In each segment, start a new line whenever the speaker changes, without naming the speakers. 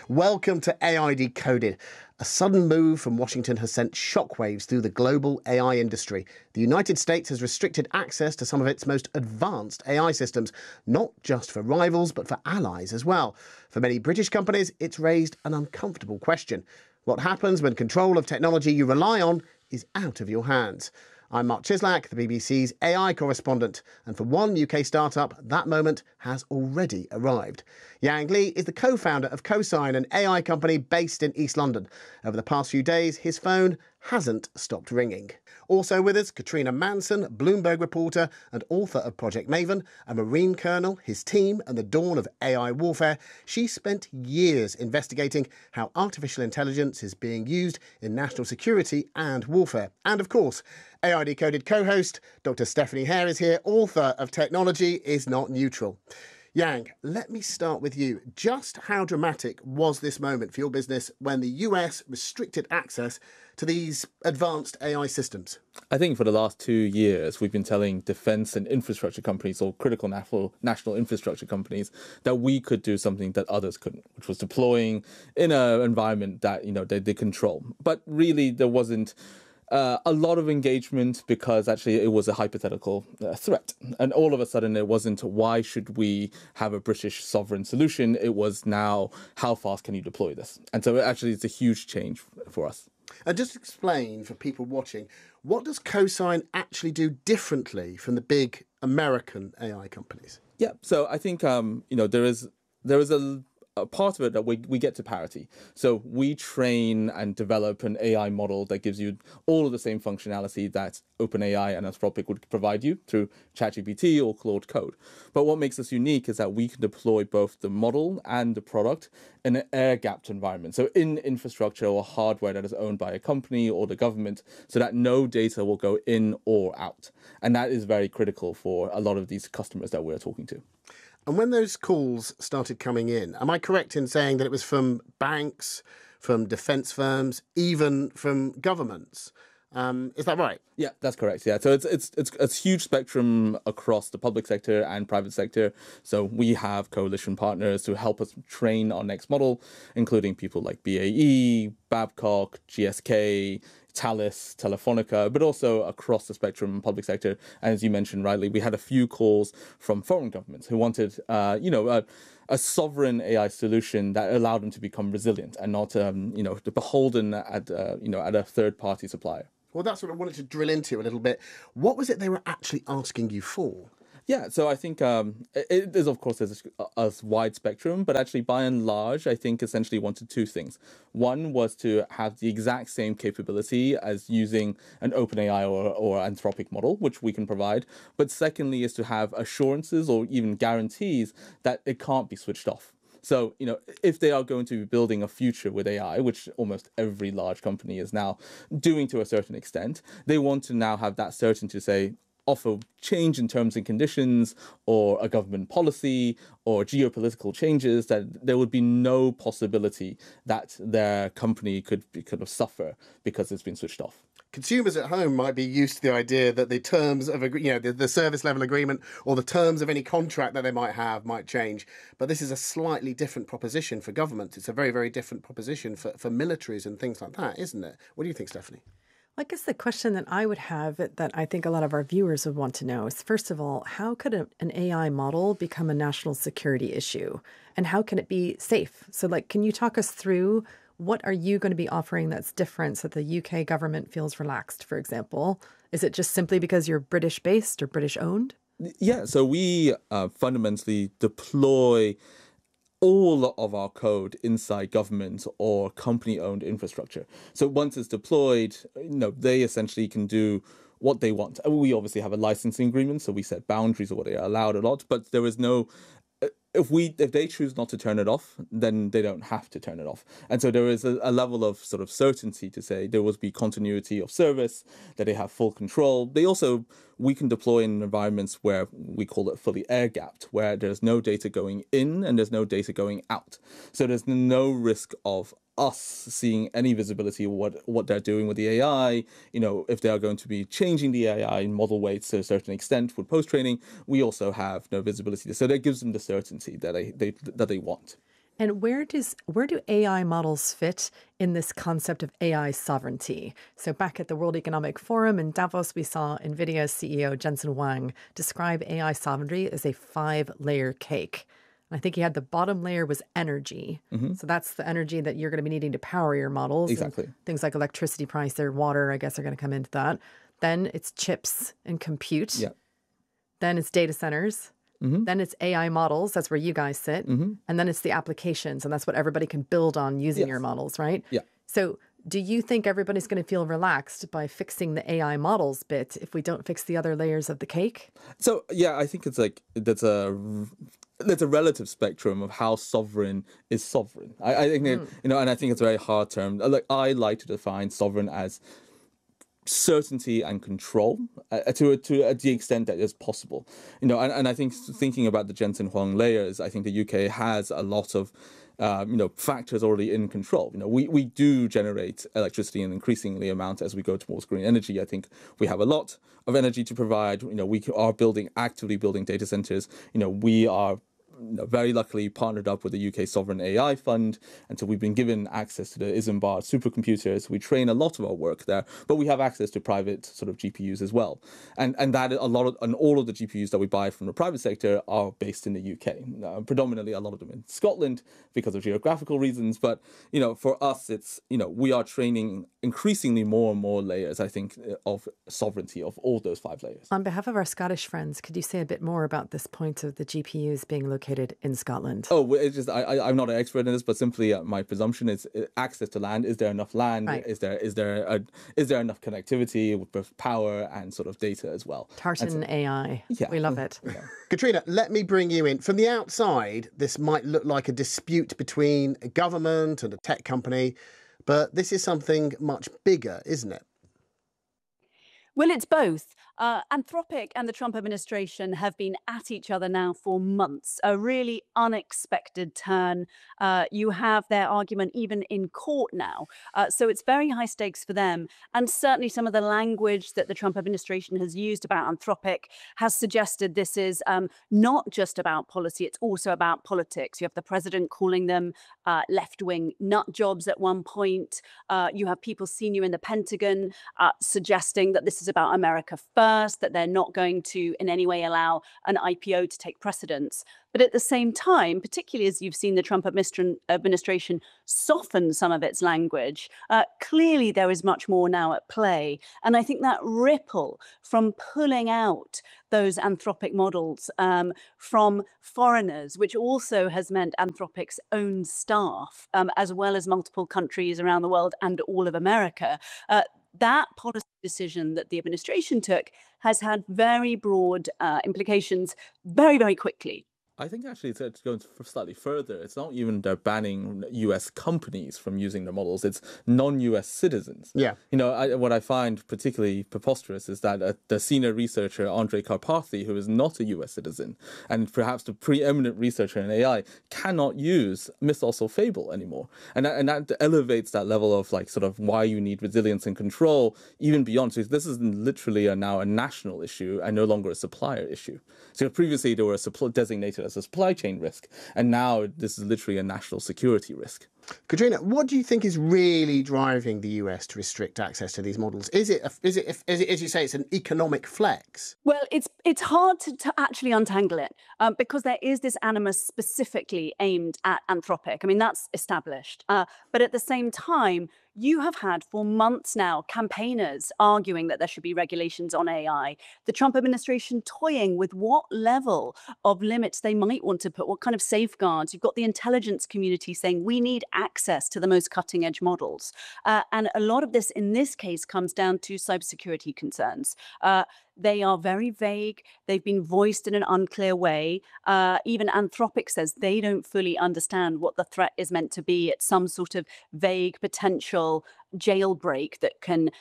Welcome to AI Decoded. A sudden move from Washington has sent shockwaves through the global AI industry. The United States has restricted access to some of its most advanced AI systems, not just for rivals, but for allies as well. For many British companies, it's raised an uncomfortable question. What happens when control of technology you rely on is out of your hands? I'm Mark Chislak, the BBC's AI correspondent, and for one UK startup, that moment has already arrived. Yang Li is the co-founder of Cosign, an AI company based in East London. Over the past few days, his phone hasn't stopped ringing. Also with us, Katrina Manson, Bloomberg reporter and author of Project Maven, a Marine colonel, his team and the dawn of AI warfare. She spent years investigating how artificial intelligence is being used in national security and warfare. And of course, AI Decoded co-host Dr. Stephanie Hare is here, author of Technology is Not Neutral. Yang, let me start with you. Just how dramatic was this moment for your business when the US restricted access to these advanced AI systems?
I think for the last 2 years, we've been telling defense and infrastructure companies or critical national infrastructure companies that we could do something that others couldn't, which was deploying in an environment that, they control. But really, there wasn't a lot of engagement because actually it was a hypothetical threat. And all of a sudden it wasn't why should we have a British sovereign solution? It was now how fast can you deploy this? And so actually it's a huge change for us.
And just explain for people watching, what does Cosign actually do differently from the big American AI companies?
Yeah, so I think, there is a part of it that we get to parity. So we train and develop an AI model that gives you all of the same functionality that OpenAI and Anthropic would provide you through ChatGPT or Claude Code. But what makes us unique is that we can deploy both the model and the product in an air-gapped environment. So in infrastructure or hardware that is owned by a company or the government, so that no data will go in or out. And that is very critical for a lot of these customers that we're talking to.
And when those calls started coming in, am I correct in saying that it was from banks, from defence firms, even from governments? Is that right?
Yeah, that's correct. Yeah, so it's a huge spectrum across the public sector and private sector. So we have coalition partners who help us train our next model, including people like BAE, Babcock, GSK, Thales, Telefonica, but also across the spectrum public sector. And as you mentioned rightly, we had a few calls from foreign governments who wanted, a sovereign AI solution that allowed them to become resilient and not, beholden at a third-party supplier.
Well, that's what I wanted to drill into a little bit. What was it they were actually asking you for?
Yeah, so I think it is, of course, there's a wide spectrum, but actually, by and large, I think essentially wanted two things. One was to have the exact same capability as using an OpenAI or Anthropic model, which we can provide. But secondly, is to have assurances or even guarantees that it can't be switched off. So, if they are going to be building a future with AI, which almost every large company is now doing to a certain extent, they want to now have that certainty to say, offer change in terms and conditions or a government policy or geopolitical changes, that there would be no possibility that their company could suffer because it's been switched off.
Consumers at home might be used to the idea that the terms of the service level agreement or the terms of any contract that they might have might change. But this is a slightly different proposition for governments. It's a very, very different proposition for militaries and things like that, isn't it? What do you think, Stephanie?
I guess the question that I would have that I think a lot of our viewers would want to know is, first of all, how could an AI model become a national security issue? And how can it be safe? So, can you talk us through what are you going to be offering that's different so that the UK government feels relaxed, for example? Is it just simply because you're British-based or British-owned?
Yeah, so we fundamentally deploy all of our code inside government or company-owned infrastructure. So once it's deployed, they essentially can do what they want. We obviously have a licensing agreement, so we set boundaries of what they are allowed a lot, but there is no... If they choose not to turn it off, then they don't have to turn it off. And so there is a level of sort of certainty to say there will be continuity of service, that they have full control. We can deploy in environments where we call it fully air-gapped, where there's no data going in and there's no data going out. So there's no risk of us seeing any visibility of what they're doing with the AI. If they are going to be changing the AI model weights to a certain extent with post-training, we also have no visibility. So that gives them the certainty that they want.
And where do AI models fit in this concept of AI sovereignty? So back at the World Economic Forum in Davos, we saw NVIDIA's CEO Jensen Huang describe AI sovereignty as a 5-layer cake. And I think he had the bottom layer was energy. So that's the energy that you're going to be needing to power your models.
Exactly.
And things like electricity price or water, I guess, are going to come into that. Then it's chips and compute.
Yeah.
Then it's data centers. Then it's AI models. That's where you guys sit. And then it's the applications. And that's what everybody can build on using your models, right?
Yeah.
So do you think everybody's going to feel relaxed by fixing the AI models bit if we don't fix the other layers of the cake?
So, yeah, I think it's like there's a relative spectrum of how sovereign is sovereign. I think, and I think it's a very hard term. Like, I like to define sovereign as certainty and control to the extent that is possible, and I think thinking about the Jensen Huang layers, I think the UK has a lot of factors already in control. We do generate electricity in increasingly amount as we go towards green energy. I think we have a lot of energy to provide. We are actively building data centers. We are very luckily partnered up with the UK Sovereign AI Fund, and so we've been given access to the Isambard supercomputers. We train a lot of our work there, but we have access to private sort of GPUs as well, and that all of the GPUs that we buy from the private sector are based in the UK, predominantly a lot of them in Scotland because of geographical reasons. But for us, it's we are training increasingly more and more layers, I think, of sovereignty of all those 5 layers.
On behalf of our Scottish friends, could you say a bit more about this point of the GPUs being located in Scotland?
Oh, it's just I'm not an expert in this, but simply my presumption is access to land. Is there enough land?
Right.
Is there enough connectivity with both power and sort of data as well?
Tartan AI.
Yeah.
We love it.
Yeah.
Katrina, let me bring you in. From the outside, this might look like a dispute between a government and a tech company, but this is something much bigger, isn't it?
Well, it's both. Anthropic and the Trump administration have been at each other now for months, a really unexpected turn. You have their argument even in court now. So it's very high stakes for them. And certainly some of the language that the Trump administration has used about Anthropic has suggested this is not just about policy, it's also about politics. You have the president calling them left-wing nut jobs at one point. You have people senior in the Pentagon suggesting that this is about America first, that they're not going to in any way allow an IPO to take precedence. But at the same time, particularly as you've seen the Trump administration soften some of its language, clearly there is much more now at play. And I think that ripple from pulling out those Anthropic models from foreigners, which also has meant Anthropic's own staff, as well as multiple countries around the world and all of America, that policy decision that the administration took has had very broad implications very, very quickly.
I think actually to go slightly further, it's not even they're banning US companies from using the models, it's non-US citizens.
Yeah.
What I find particularly preposterous is that the senior researcher, Andre Karpathy, who is not a US citizen, and perhaps the preeminent researcher in AI, cannot use Mythos or Fable anymore. And that elevates that level of like sort of why you need resilience and control even beyond. So this is literally now a national issue and no longer a supplier issue. So previously they were designated as a supply chain risk, and now this is literally a national security risk.
Katrina, what do you think is really driving the US to restrict access to these models? Is it, as you say, it's an economic flex?
Well, it's hard to actually untangle it because there is this animus specifically aimed at Anthropic. I mean, that's established. But at the same time, you have had for months now campaigners arguing that there should be regulations on AI, the Trump administration toying with what level of limits they might want to put, what kind of safeguards. You've got the intelligence community saying we need access to the most cutting edge models. And a lot of this in this case comes down to cybersecurity concerns. They are very vague. They've been voiced in an unclear way. Even Anthropic says they don't fully understand what the threat is meant to be. It's some sort of vague potential jailbreak that can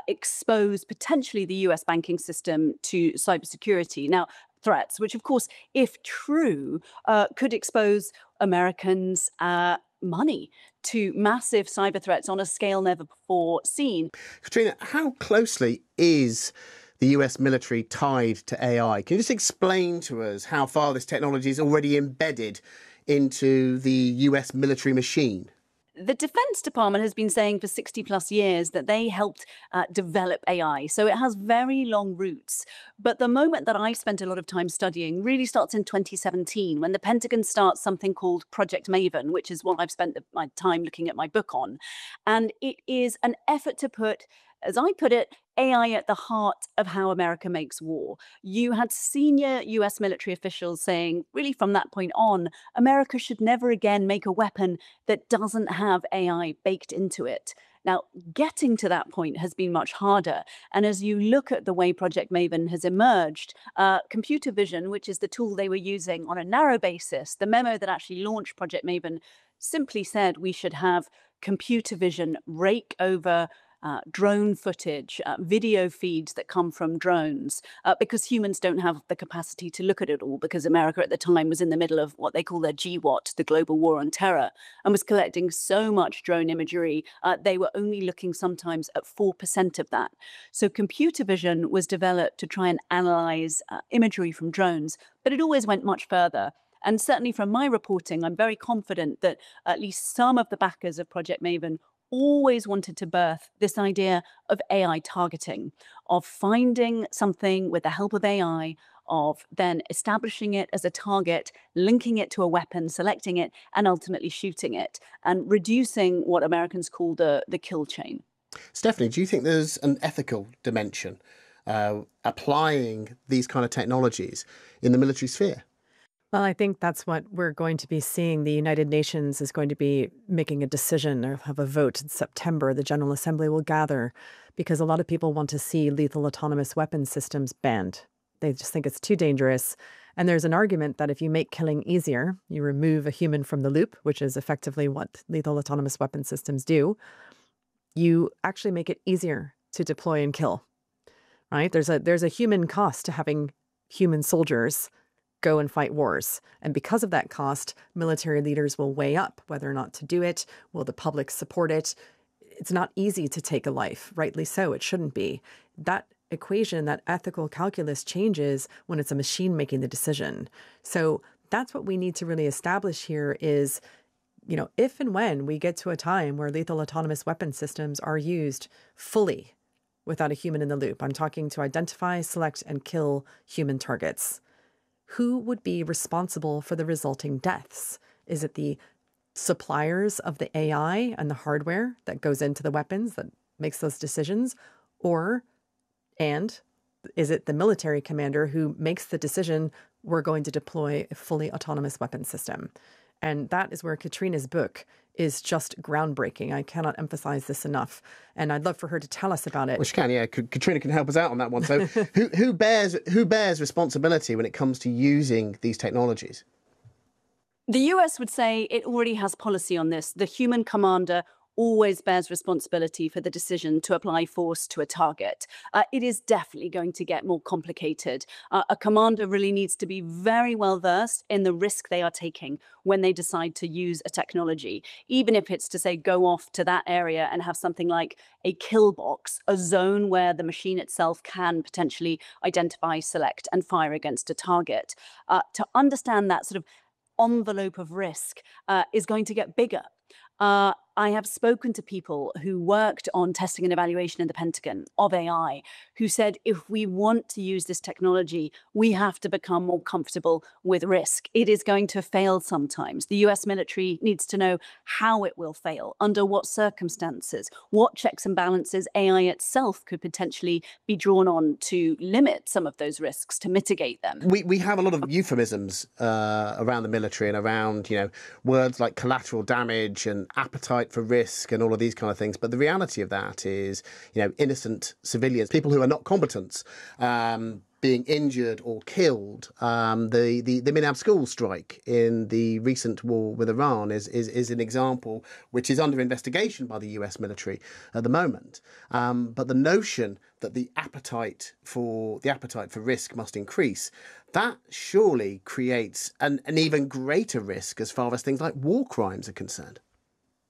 expose potentially the US banking system to cybersecurity. Now, threats, which of course, if true, could expose Americans' money to massive cyber threats on a scale never before seen.
Katrina, how closely is the US military tied to AI? Can you just explain to us how far this technology is already embedded into the US military machine?
The Defense Department has been saying for 60 plus years that they helped develop AI. So it has very long roots. But the moment that I spent a lot of time studying really starts in 2017, when the Pentagon starts something called Project Maven, which is what I've spent my time looking at my book on. And it is an effort to put, as I put it, AI at the heart of how America makes war. You had senior US military officials saying, really from that point on, America should never again make a weapon that doesn't have AI baked into it. Now, getting to that point has been much harder. And as you look at the way Project Maven has emerged, computer vision, which is the tool they were using on a narrow basis, the memo that actually launched Project Maven simply said we should have computer vision rake over drone footage, video feeds that come from drones, because humans don't have the capacity to look at it all, because America at the time was in the middle of what they call their GWOT, the Global War on Terror, and was collecting so much drone imagery, they were only looking sometimes at 4% of that. So computer vision was developed to try and analyze imagery from drones, but it always went much further. And certainly from my reporting, I'm very confident that at least some of the backers of Project Maven always wanted to birth this idea of AI targeting, of finding something with the help of AI, of then establishing it as a target, linking it to a weapon, selecting it, and ultimately shooting it, and reducing what Americans call the kill chain.
Stephanie, do you think there's an ethical dimension applying these kind of technologies in the military sphere?
Well, I think that's what we're going to be seeing. The United Nations is going to be making a decision or have a vote in September. The General Assembly will gather because a lot of people want to see lethal autonomous weapons systems banned. They just think it's too dangerous. And there's an argument that if you make killing easier, you remove a human from the loop, which is effectively what lethal autonomous weapons systems do, you actually make it easier to deploy and kill, right? There's a human cost to having human soldiers go and fight wars. And because of that cost, military leaders will weigh up whether or not to do it. Will the public support it? It's not easy to take a life, rightly so. It shouldn't be. That equation, that ethical calculus changes when it's a machine making the decision. So that's what we need to really establish here is, you know, if and when we get to a time where lethal autonomous weapon systems are used fully without a human in the loop, I'm talking to identify, select, and kill human targets. Who would be responsible for the resulting deaths? Is it the suppliers of the AI and the hardware that goes into the weapons that makes those decisions? And is it the military commander who makes the decision, we're going to deploy a fully autonomous weapon system? And that is where Katrina's book is just groundbreaking. I cannot emphasize this enough. And I'd love for her to tell us about it.
Well, she can, yeah. Katrina can help us out on that one. So who bears responsibility when it comes to using these technologies?
The US would say it already has policy on this. The human commander always bears responsibility for the decision to apply force to a target. It is definitely going to get more complicated. A commander really needs to be very well versed in the risk they are taking when they decide to use a technology, even if it's to say go off to that area and have something like a kill box, a zone where the machine itself can potentially identify, select, and fire against a target. To understand that sort of envelope of risk is going to get bigger. I have spoken to people who worked on testing and evaluation in the Pentagon of AI, who said, if we want to use this technology, we have to become more comfortable with risk. It is going to fail sometimes. The US military needs to know how it will fail, under what circumstances, what checks and balances AI itself could potentially be drawn on to limit some of those risks, to mitigate them.
We have a lot of euphemisms around the military and around, you know, words like collateral damage and appetite for risk and all of these kind of things. But the reality of that is, you know, innocent civilians, people who are not combatants, being injured or killed. The Minab school strike in the recent war with Iran is an example which is under investigation by the US military at the moment. But the notion that the appetite for risk must increase, that surely creates an even greater risk as far as things like war crimes are concerned.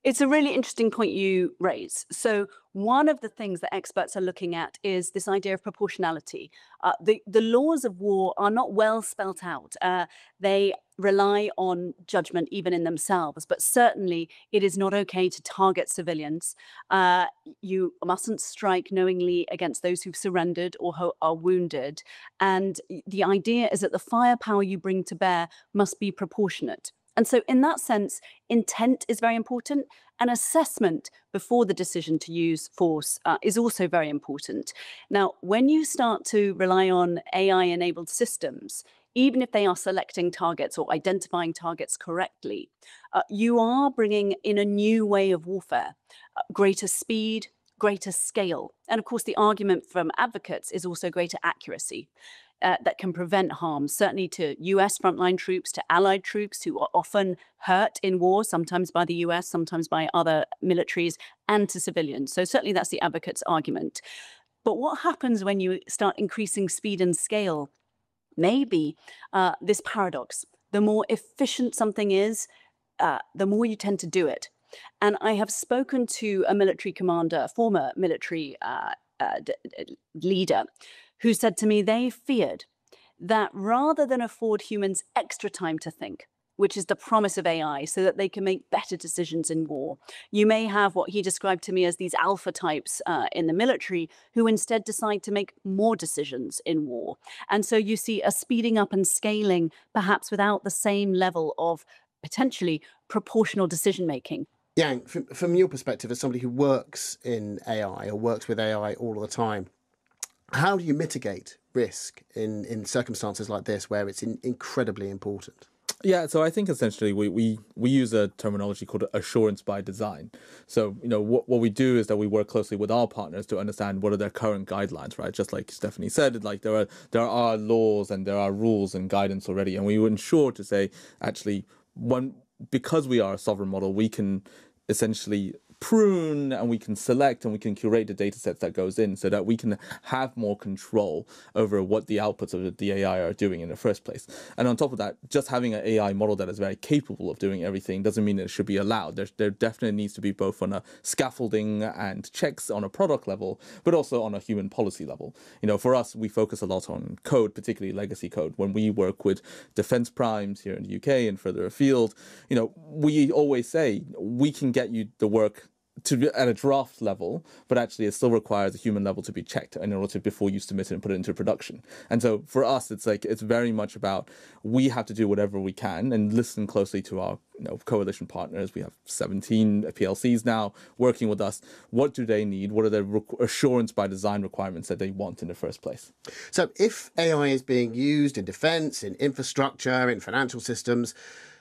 It's a really interesting point you raise. So one of the things that experts are looking at is this idea of proportionality. The laws of war are not well spelt out. They rely on judgment even in themselves, but certainly it is not okay to target civilians. You mustn't strike knowingly against those who've surrendered or who are wounded. And the idea is that the firepower you bring to bear must be proportionate. And so, in that sense, intent is very important, and assessment before the decision to use force is also very important. Now, when you start to rely on AI enabled systems, even if they are selecting targets or identifying targets correctly, you are bringing in a new way of warfare, greater speed, greater scale. And of course, the argument from advocates is also greater accuracy. That can prevent harm, certainly to US frontline troops, to allied troops who are often hurt in war, sometimes by the US, sometimes by other militaries, and to civilians. So certainly that's the advocate's argument. But what happens when you start increasing speed and scale? Maybe this paradox. The more efficient something is, the more you tend to do it. And I have spoken to a military commander, a former military leader, who said to me they feared that rather than afford humans extra time to think, which is the promise of AI, so that they can make better decisions in war, you may have what he described to me as these alpha types in the military who instead decide to make more decisions in war. And so you see a speeding up and scaling, perhaps without the same level of potentially proportional decision making.
Yang, from your perspective as somebody who works in AI or works with AI all the time, how do you mitigate risk in circumstances like this where it's incredibly important?
Yeah, so I think essentially we use a terminology called assurance by design. So, what we do is that we work closely with our partners to understand what are their current guidelines, right? Just like Stephanie said, like there are laws and there are rules and guidance already, and we ensure to say, actually, because we are a sovereign model, we can essentially prune and we can select and we can curate the data sets that goes in so that we can have more control over what the outputs of the AI are doing in the first place. And on top of that, just having an AI model that is very capable of doing everything doesn't mean it should be allowed. There definitely needs to be both on a scaffolding and checks on a product level, but also on a human policy level. For us, we focus a lot on code, particularly legacy code. When we work with defense primes here in the UK and further afield, we always say we can get you the work at a draft level, but actually it still requires a human level to be checked in order to before you submit it and put it into production. And so for us, it's very much about we have to do whatever we can and listen closely to our coalition partners. We have 17 PLCs now working with us. What do they need? What are the assurance by design requirements that they want in the first place?
So if AI is being used in defense, in infrastructure, in financial systems,